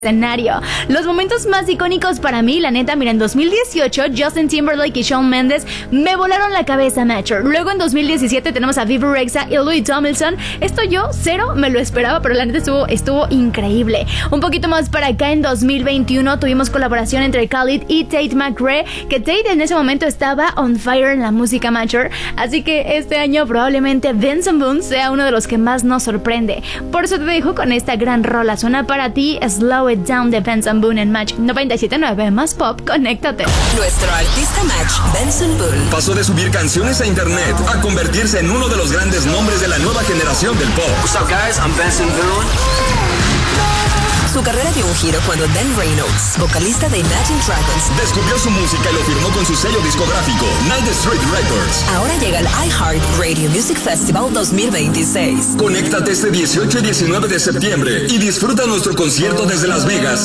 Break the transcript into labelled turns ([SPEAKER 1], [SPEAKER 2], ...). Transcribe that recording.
[SPEAKER 1] escenario. Los momentos más icónicos para mí, la neta, mira, en 2018 Justin Timberlake y Shawn Mendes me volaron la cabeza, macho. Luego en 2017 tenemos a Bebe Rexha y Louis Tomlinson. Esto yo cero me lo esperaba, pero la neta estuvo increíble. Un poquito más para acá, en 2021 tuvimos colaboración entre Khalid y Tate McRae, que Tate en ese momento estaba on fire en la música, macho. Así que este año probablemente Benson Boone sea uno de los que más nos sorprende. Por eso te dejo con esta gran rola. Suena para ti Slow It Down de Benson Boone en Match 97.9 más pop. Conéctate.
[SPEAKER 2] Nuestro artista Match, Benson Boone,
[SPEAKER 3] pasó de subir canciones a internet a convertirse en uno de los grandes nombres de la nueva generación del pop.
[SPEAKER 4] What's up, guys? I'm Benson Boone.
[SPEAKER 2] Su carrera dio un giro cuando Dan Reynolds, vocalista de Imagine Dragons,
[SPEAKER 3] descubrió su música y lo firmó con su sello discográfico, Night Street Records.
[SPEAKER 2] Ahora llega al iHeart Radio Music Festival 2026.
[SPEAKER 3] Conéctate este 18 y 19 de septiembre y disfruta nuestro concierto desde Las Vegas.